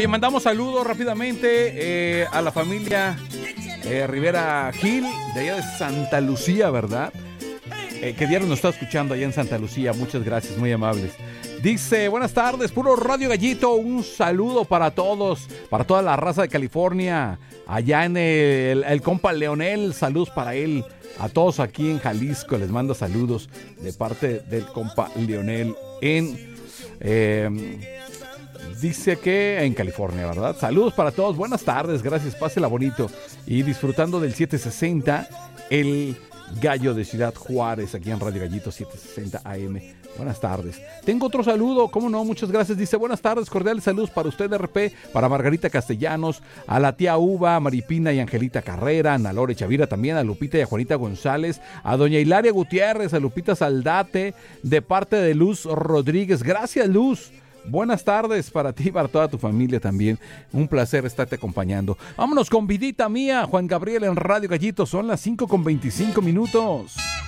Oye, mandamos saludos rápidamente a la familia Rivera Gil, de allá de Santa Lucía, ¿verdad? Que diario nos está escuchando allá en Santa Lucía. Muchas gracias, muy amables. Dice, buenas tardes, puro Radio Gallito, un saludo para todos, para toda la raza de California, allá en el compa Leonel, saludos para él, a todos aquí en Jalisco, les mando saludos de parte del compa Leonel dice que en California, ¿verdad? Saludos para todos, buenas tardes, gracias, pásela bonito y disfrutando del 760, el Gallo de Ciudad Juárez, aquí en Radio Gallito 760 AM. Buenas tardes. Tengo otro saludo, cómo no, muchas gracias. Dice, buenas tardes, cordiales saludos para usted, RP, para Margarita Castellanos, a la tía Uva, Maripina y Angelita Carrera, a Ana Lore Chavira también, a Lupita y a Juanita González, a doña Hilaria Gutiérrez, a Lupita Saldate, de parte de Luz Rodríguez. Gracias, Luz. Buenas tardes para ti y para toda tu familia también. Un placer estarte acompañando. Vámonos con Vidita Mía, Juan Gabriel en Radio Gallito. Son las 5:25.